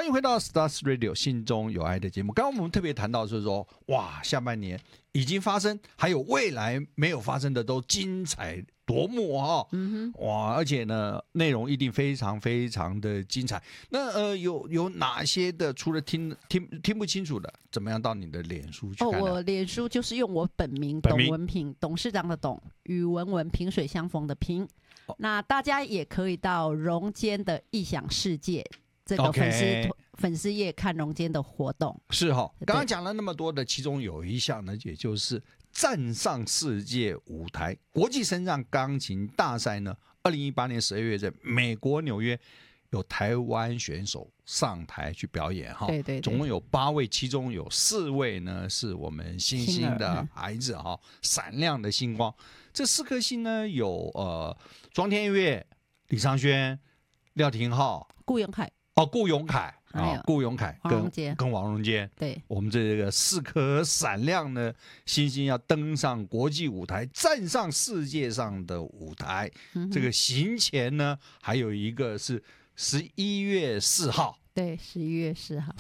欢迎回到 Stars Radio 心中有爱的节目。刚刚我们特别谈到就是说，哇，下半年已经发生，还有未来没有发生的都精彩夺目哈、哇，而且呢，内容一定非常非常的精彩。那有哪些的？除了听不清楚的，怎么样到你的脸书去看呢？ 我脸书就是用我本名董文平，董事长的董，与文文萍水相逢的萍。那大家也可以到荣坚的异想世界这个粉丝页看荣坚的活动。是哈， 刚刚讲了那么多的，其中有一项呢，也就是站上世界舞台国际声浪钢琴大赛呢。2018年12月在美国纽约有台湾选手上台去表演哈， 对， 总共有8位，其中有4位呢是我们星星的孩子哈，闪亮的星光。这4颗星呢有庄天岳、李昌轩、廖廷浩、 顾永凯。 顾永凯跟王荣坚， 对， 我们这个4颗闪亮的星星要登上国际舞台，站上世界上的舞台。这个行前呢，还有一个是11月4号。 对，11月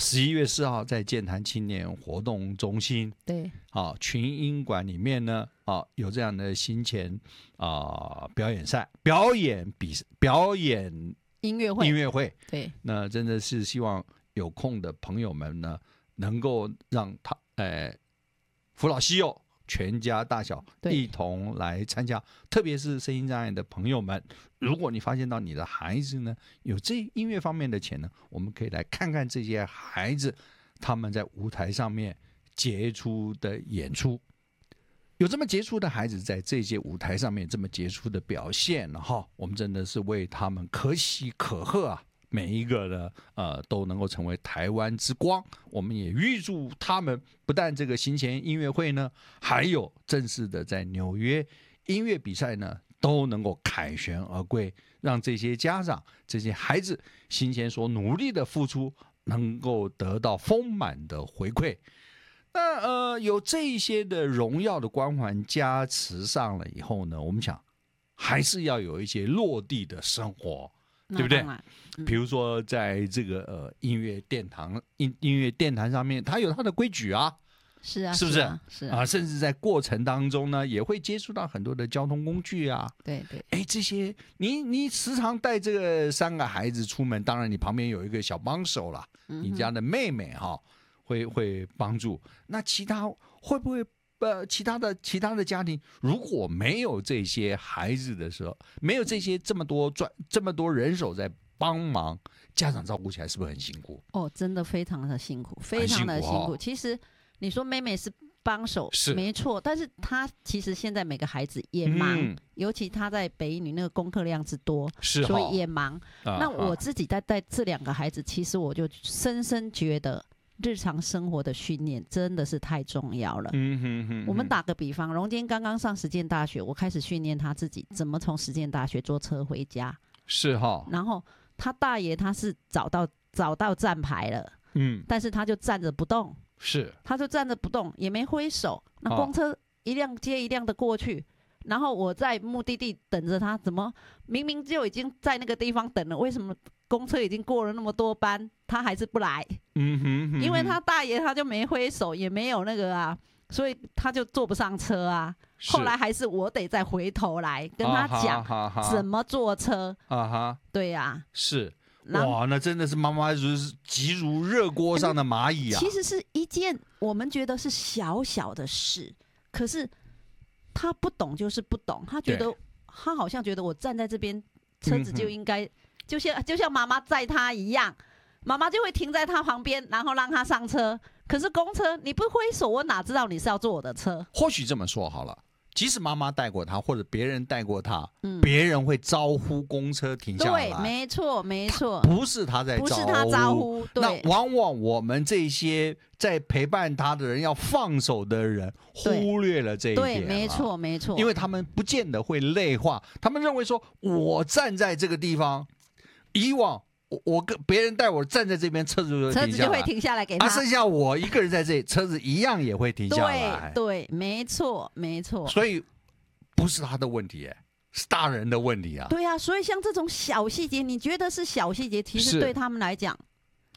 4号在健谈青年活动中心， 对， 群英馆里面呢，有这样的行前表演赛、表演音乐会， 对， 那真的是希望有空的朋友们呢，能够让他扶老携幼，全家大小一同来参加。特别是身心障碍的朋友们，如果你发现到你的孩子呢有这音乐方面的潜能，我们可以来看看这些孩子他们在舞台上面杰出的演出。有这么杰出的孩子在这些舞台上面这么杰出的表现哈，我们真的是为他们可喜可贺啊！每一个呢都能够成为台湾之光。我们也预祝他们不但这个行前音乐会呢，还有正式的在纽约音乐比赛呢，都能够凯旋而归，让这些家长、这些孩子行前所努力的付出能够得到丰满的回馈。那有这一些的荣耀的光环加持上了以后呢，我们想还是要有一些落地的生活，对不对？比如说在这个音乐殿堂上面，它有它的规矩啊， 是啊， 是不是？ 是啊， 甚至在过程当中呢，也会接触到很多的交通工具啊。 对， 这些你时常带这个3个孩子出门，当然你旁边有一个小帮手啦，你家的妹妹哈。会帮助。那其他会不会其他的家庭如果没有这些孩子的时候，没有这些这么多人手在帮忙，家长照顾起来是不是很辛苦？ 真的非常的辛苦，非常的辛苦。其实你说妹妹是帮手是没错，但是她其实现在每个孩子也忙，尤其她在北一女那个功课量之多，所以也忙。那我自己在带这2个孩子，其实我就深深觉得日常生活的训练真的是太重要了。我们打个比方，荣坚刚刚上实践大学，我开始训练他自己怎么从实践大学坐车回家。是哈。然后他大爷他是找到站牌了，但是他就站着不动，他就站着不动，也没挥手。那公车一辆接一辆的过去，然后我在目的地等着他，怎么明明就已经在那个地方等了，为什么公车已经过了那么多班，他还是不来？因为他大爷他就没挥手，也没有那个啊，所以他就坐不上车啊。后来还是我得再回头来跟他讲怎么坐车。对呀，是。哇，那真的是妈妈急如热锅上的蚂蚁啊！其实是一件我们觉得是小小的事，可是他不懂就是不懂，他好像觉得我站在这边，车子就应该就像妈妈载他一样，妈妈就会停在他旁边，然后让他上车。可是公车你不挥手，我哪知道你是要坐我的车？或许这么说好了。即使妈妈带过他，或者别人带过他，别人会招呼公车停下来。对，没错，不是他在招呼，对。那往往我们这些在陪伴他的人，要放手的人，忽略了这一点。对，没错，因为他们不见得会内化，他们认为说，我站在这个地方，以往。我跟别人带我站在这边，车子就会停下来给他。剩下我一个人在这里，车子一样也会停下来。对，没错。所以不是他的问题，是大人的问题啊。对啊，所以像这种小细节，你觉得是小细节，其实对他们来讲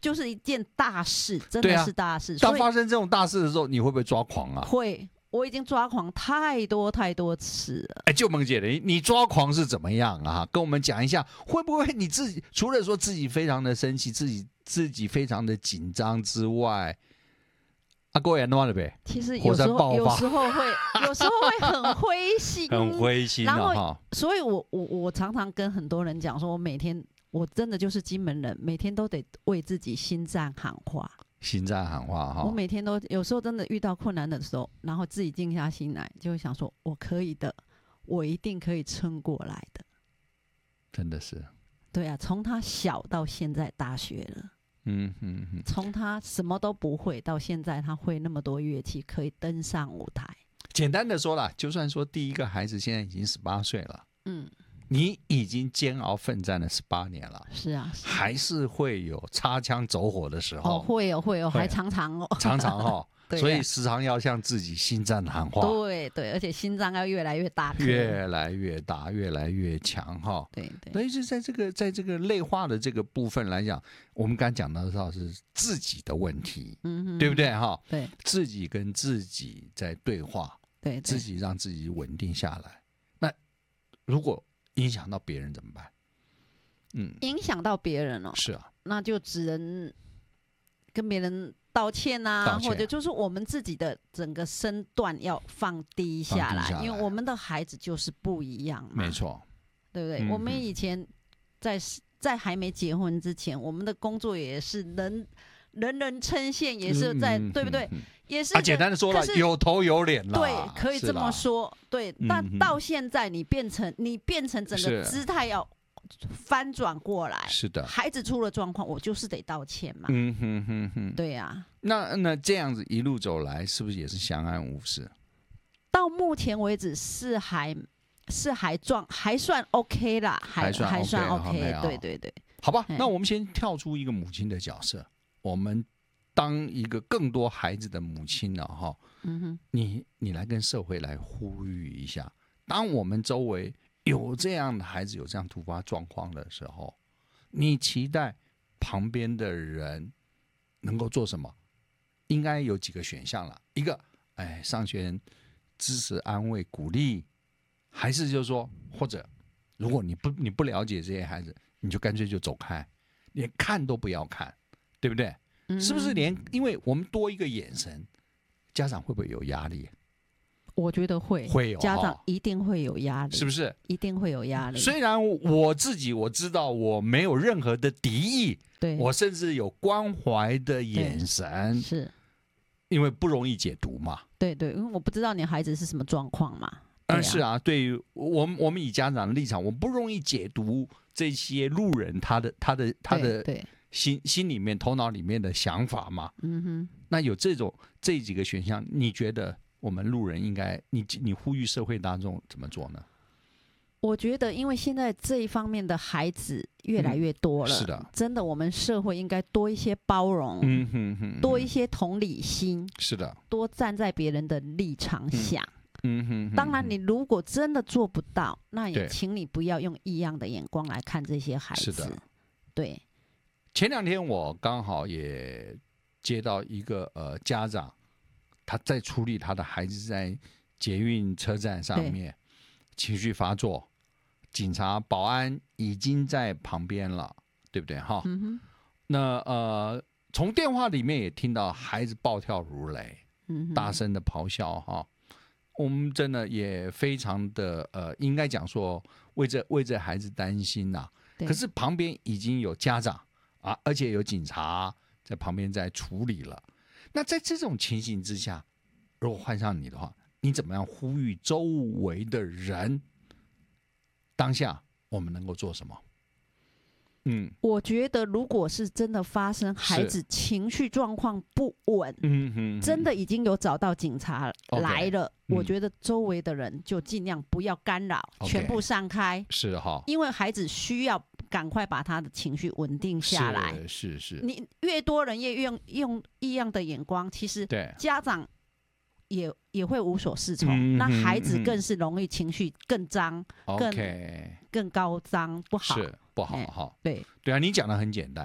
就是一件大事，真的是大事。 当发生这种大事的时候，你会不会抓狂啊？ 会，我已经抓狂太多次了。 哎，就萌姐的，你抓狂是怎么样啊？跟我们讲一下，会不会你自己除了说自己非常的生气，自己非常的紧张之外，过也弄了呗。 其实有时候会很灰心， 很灰心。 然后，所以我常常跟很多人讲说，我真的就是金门人，每天都得为自己心脏喊话。 心脏喊话哈！ 我每天都有时候真的遇到困难的时候，然后自己静下心来，就会想说，我可以的，我一定可以撑过来的。 真的是。 对啊，从他小到现在大学了。从他什么都不会到现在他会那么多乐器，可以登上舞台。 简单的说啦，就算说第一个孩子现在已经18岁了，你已经煎熬奋战了18年了。 是啊， 还是会有擦枪走火的时候。 会有，还常常常常所以时常要向自己心脏喊话。 对，而且心脏要越来越大， 越来越大，越来越强哈。 对。 所以是在这个类化的这个部分来讲，我们刚讲到的是自己的问题，对不对哈？ 对， 自己跟自己在对话， 对， 自己让自己稳定下来。那如果影响到别人怎么办？ 影响到别人是啊， 那就只能跟别人道歉啊，或者就是我们自己的整个身段要放低下来，因为我们的孩子就是不一样嘛。 没错， 对不对？我们以前在还没结婚之前，我们的工作也是人称羡，也是在对不对？也是简单的说了，有头有脸了。 对，可以这么说。对，但到现在你变成整个姿态要翻转过来。 是的， 孩子出了状况，我就是得道歉嘛。对呀。 那这样子一路走来，是不是也是相安无事？ 到目前为止还算 OK 啦，还算 OK。对。 好吧，那我们先跳出一个母亲的角色，我们当一个更多孩子的母亲了哈。你来跟社会来呼吁一下，当我们周围有这样的孩子有这样突发状况的时候，你期待旁边的人能够做什么？应该有几个选项了。一个，上学支持、安慰、鼓励，还是就是说，或者如果你不了解这些孩子，你就干脆就走开，连看都不要看，对不对？是不是因为我们多一个眼神，家长会不会有压力？ 我觉得会有， 家长一定会有压力， 是不是？ 一定会有压力。 虽然我知道我没有任何的敌意， 对， 我甚至有关怀的眼神， 是因为不容易解读嘛。 对，因为我不知道你孩子是什么状况嘛。 是啊，对于我们以家长的立场，我不容易解读这些路人他的心里面、头脑里面的想法嘛。那有这几个选项，你觉得我们路人应该你呼吁社会大众怎么做呢？ 我觉得，因为现在这一方面的孩子越来越多了， 是的， 真的，我们社会应该多一些包容，多一些同理心， 是的， 多站在别人的立场想。当然，你如果真的做不到，那也请你不要用异样的眼光来看这些孩子。 是的， 对。 前2天我刚好也接到一个家长，他在处理他的孩子在捷运车站上面情绪发作，警察、保安已经在旁边了，对不对哈？那从电话里面也听到孩子暴跳如雷，大声的咆哮哈。我们真的也非常的应该讲说为这孩子担心呐。可是旁边已经有家长啊，而且有警察在旁边在处理了。那在这种情形之下，如果换上你的话，你怎么样呼吁周围的人？当下我们能够做什么？ 我觉得如果是真的发生孩子情绪状况不稳，真的已经有找到警察来了，我觉得周围的人就尽量不要干扰，全部散开。 是哈， 因为孩子需要赶快把他的情绪稳定下来。 是， 你越多人越用异样的眼光，其实家长也会无所适从，那孩子更是容易情绪更脏，更高涨，不好。 是不好哈。 对啊，你讲的很简单，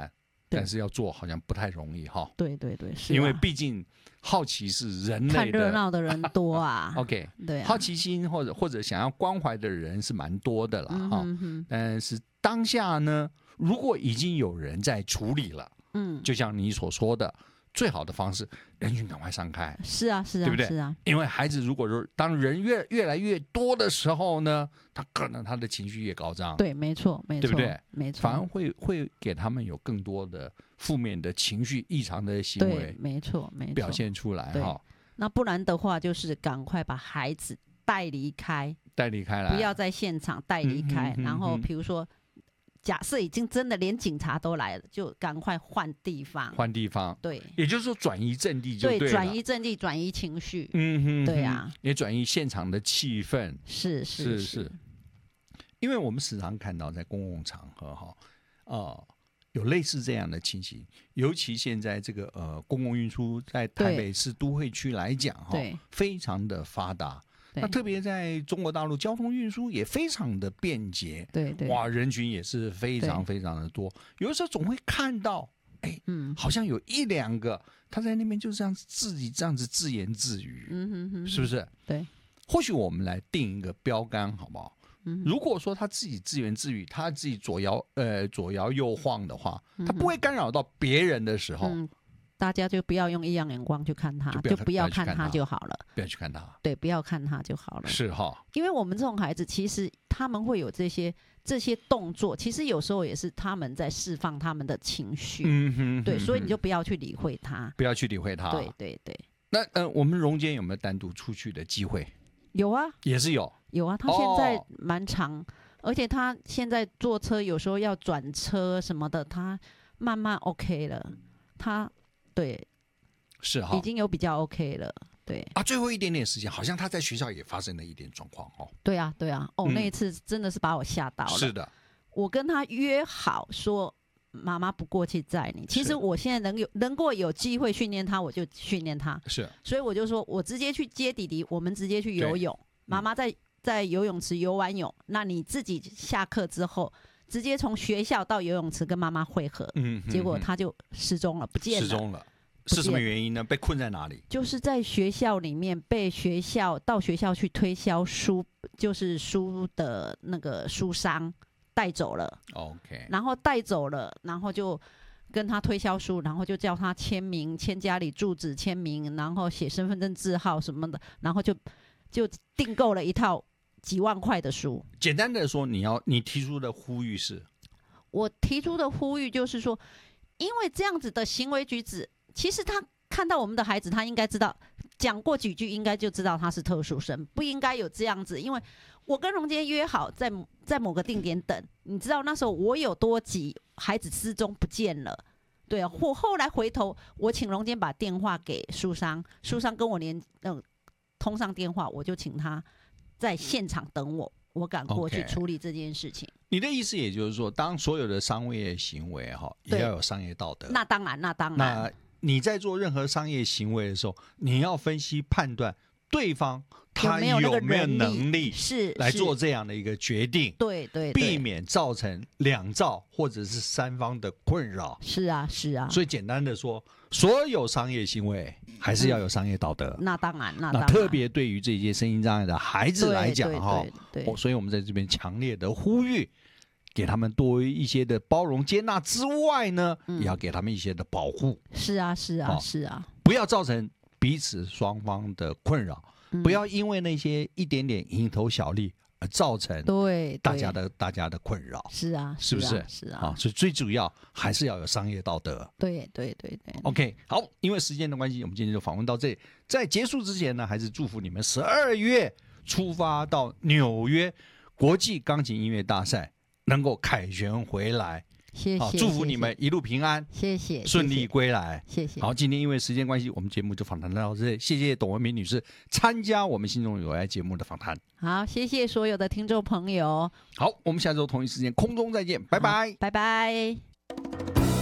但是要做好像不太容易哈。 对对对，是因为毕竟好奇是人类的， 看热闹的人多啊。 OK， 对、啊， 好奇心或者想要关怀的人是蛮多的了哈。但是当下呢，如果已经有人在处理了，就像你所说的。最好的方式，人群赶快散开。 是啊，是啊， 对不对？ 是啊， 因为孩子如果说当人越来越多的时候呢，他可能他的情绪越高涨。 对，没错，没错， 对不对？ 没错， 反而会给他们有更多的负面的情绪、异常的行为。 对，没错，没错， 表现出来哈。 那不然的话，就是赶快把孩子带离开来，不要在现场带离开。然后比如说。假设已经真的连警察都来了，就赶快换地方。 换地方， 对， 也就是说转移阵地就对了。对， 转移阵地，转移情绪。对啊， 也转移现场的气氛。 是。 因为我们时常看到在公共场合哈，有类似这样的情形，尤其现在这个公共运输在台北市都会区来讲哈，非常的发达。那特别在中国大陆，交通运输也非常的便捷， 对， 哇，人群也是非常非常的多。有的时候总会看到，好像有一两个他在那边就这样自己这样子自言自语，是不是？ 对， 或许我们来定一个标杆，好不好？如果说他自己自言自语，他自己左摇右晃的话，他不会干扰到别人的时候。 大家就不要用异样眼光去看他，就不要看他就好了。 不要去看他， 对，不要看他就好了。 是哈， 因为我们这种孩子，其实他们会有这些动作，其实有时候也是他们在释放他们的情绪。对，所以你就不要去理会他， 不要去理会他。 对对对。 那我们荣坚有没有单独出去的机会？ 有啊， 也是有啊。他现在蛮长，而且他现在坐车有时候要转车什么的，他慢慢 OK 了。他。对， 是哈， 已经有比较 OK 了。对啊，最后一点点时间，好像他在学校也发生了一点状况哦。 对啊，对啊，那一次真的是把我吓到了。 是的， 我跟他约好说，妈妈不过去载你。其实我现在能够有机会训练他，我就训练他。 是， 所以我就说我直接去接弟弟，我们直接去游泳。妈妈在游泳池游完泳，那你自己下课之后。直接从学校到游泳池跟妈妈会合，结果他就失踪了，不见了。 失踪了，是什么原因呢？被困在哪里？ 就是在学校里面被到学校去推销书，就是书的那个书商带走了。 OK， 然后带走了，然后就跟他推销书，然后就叫他签名、签家里住址、签名，然后写身份证字号什么的，然后就订购了一套。几万块的书。 简单的说，你提出的呼吁是？ 我提出的呼吁就是说，因为这样子的行为举止，其实他看到我们的孩子，他应该知道，讲过几句应该就知道他是特殊生，不应该有这样子。因为我跟荣坚约好在某个定点等，你知道那时候我有多急，孩子失踪不见了。对啊，后来回头，我请荣坚把电话给书商，书商跟我通上电话，我就请他。在现场等我赶过去处理这件事情。 你的意思也就是说，当所有的商业行为也要有商业道德。 那当然。 那你在做任何商业行为的时候，你要分析判断对方他有没有能力是来做这样的一个决定， 对， 避免造成两造或者是三方的困扰。 是啊。 所以简单的说，所有商业行为还是要有商业道德。 那当然。 那特别对于这些身心障碍的孩子来讲所以我们在这边强烈的呼吁，给他们多一些的包容接纳之外呢，也要给他们一些的保护。 是啊， 不要造成彼此双方的困扰，不要因为那些一点点蝇头小利而造成大家的困扰。 是啊， 是不是？ 是啊。 所以最主要还是要有商业道德。 对。 OK， 好，因为时间的关系，我们今天就访问到这里。在结束之前呢，还是祝福你们12月出发到纽约国际钢琴音乐大赛能够凯旋回来。 谢谢， 祝福你们一路平安， 谢谢， 顺利归来， 谢谢。 好，今天因为时间关系，我们节目就访谈到这里。谢谢董文明女士参加我们心中有爱节目的访谈。 好，谢谢所有的听众朋友。 好，我们下周同一时间空中再见，拜拜， 拜拜。